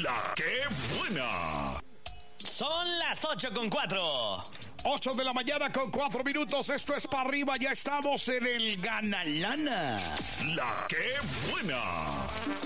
La que buena. Son las 8:04. 8 de la mañana con 4 minutos. Esto es para arriba. Ya estamos en el Ganalana. La que buena.